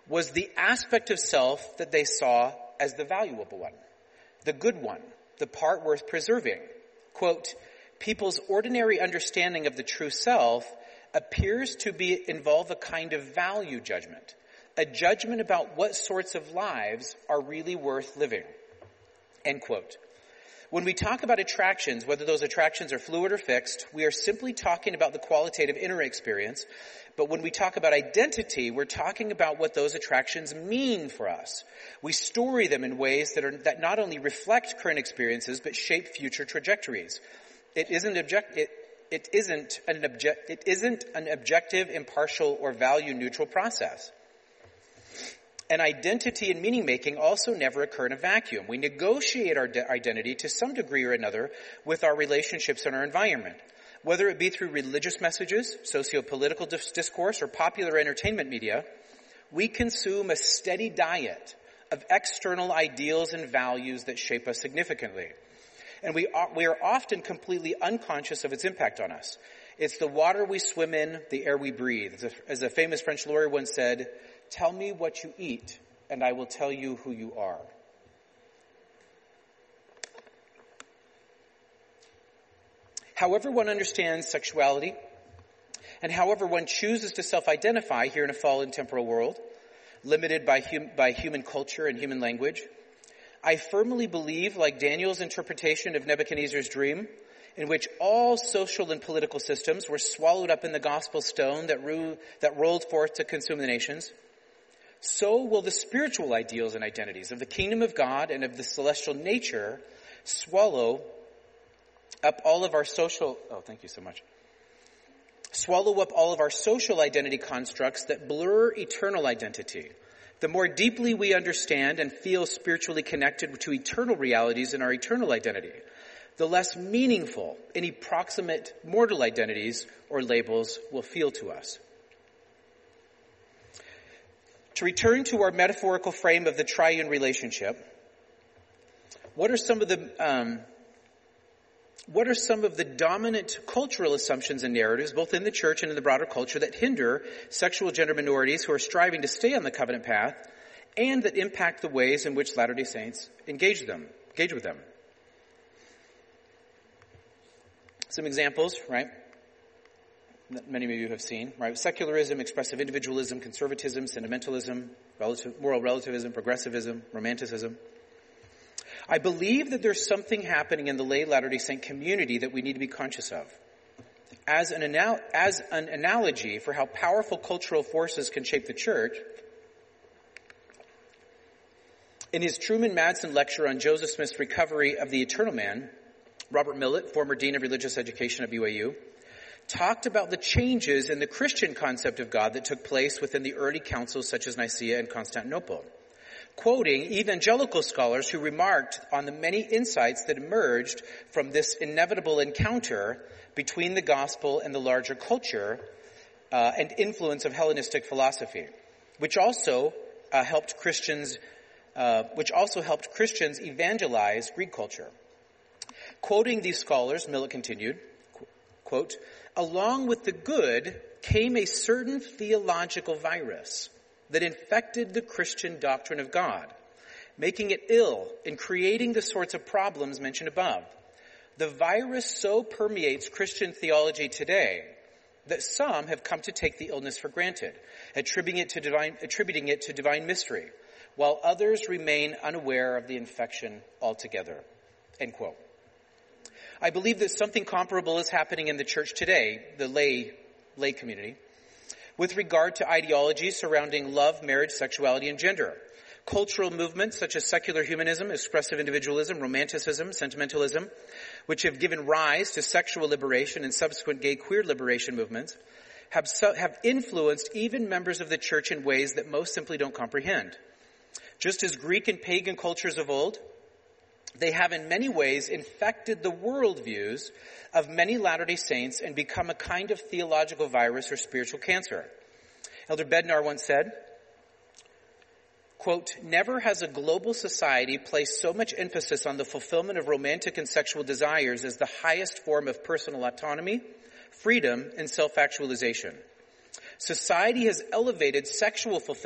was the aspect of self that they saw as the valuable one, the good one, the part worth preserving. Quote, people's ordinary understanding of the true self appears to involve a kind of value judgment, a judgment about what sorts of lives are really worth living. End quote. When we talk about attractions, whether those attractions are fluid or fixed, we are simply talking about the qualitative inner experience. But when we talk about identity, we're talking about what those attractions mean for us. We story them in ways that not only reflect current experiences, but shape future trajectories. It isn't an objective, impartial, or value-neutral process. And identity and meaning-making also never occur in a vacuum. We negotiate our identity to some degree or another with our relationships and our environment. Whether it be through religious messages, socio-political discourse, or popular entertainment media, we consume a steady diet of external ideals and values that shape us significantly. And we are often completely unconscious of its impact on us. It's the water we swim in, the air we breathe. As a famous French lawyer once said, "Tell me what you eat, and I will tell you who you are." However one understands sexuality, and however one chooses to self-identify here in a fallen temporal world, limited by human culture and human language, I firmly believe, like Daniel's interpretation of Nebuchadnezzar's dream, in which all social and political systems were swallowed up in the gospel stone that rolled forth to consume the nations, so will the spiritual ideals and identities of the kingdom of God and of the celestial nature swallow up all of our social identity constructs that blur eternal identity. The more deeply we understand and feel spiritually connected to eternal realities in our eternal identity, the less meaningful any proximate mortal identities or labels will feel to us. To return to our metaphorical frame of the triune relationship, what are some of the dominant cultural assumptions and narratives, both in the church and in the broader culture, that hinder sexual gender minorities who are striving to stay on the covenant path and that impact the ways in which Latter-day Saints engage with them? Some examples, right, that many of you have seen, right? Secularism, expressive individualism, conservatism, sentimentalism, moral relativism, progressivism, romanticism. I believe that there's something happening in the lay Latter-day Saint community that we need to be conscious of. As an analogy for how powerful cultural forces can shape the church, in his Truman Madsen lecture on Joseph Smith's recovery of the eternal man, Robert Millett, former Dean of Religious Education at BYU, talked about the changes in the Christian concept of God that took place within the early councils such as Nicaea and Constantinople, quoting evangelical scholars who remarked on the many insights that emerged from this inevitable encounter between the gospel and the larger culture and influence of Hellenistic philosophy, which also helped Christians evangelize Greek culture. Quoting these scholars, Millett continued, quote, "Along with the good came a certain theological virus that infected the Christian doctrine of God, making it ill and creating the sorts of problems mentioned above. The virus so permeates Christian theology today that some have come to take the illness for granted, attributing it to divine mystery, while others remain unaware of the infection altogether." End quote. I believe that something comparable is happening in the church today, the lay community, with regard to ideologies surrounding love, marriage, sexuality, and gender. Cultural movements such as secular humanism, expressive individualism, romanticism, sentimentalism, which have given rise to sexual liberation and subsequent gay queer liberation movements, have influenced even members of the church in ways that most simply don't comprehend. Just as Greek and pagan cultures of old, they have in many ways infected the worldviews of many Latter-day Saints and become a kind of theological virus or spiritual cancer. Elder Bednar once said, quote, "Never has a global society placed so much emphasis on the fulfillment of romantic and sexual desires as the highest form of personal autonomy, freedom, and self-actualization. Society has elevated sexual fulfillment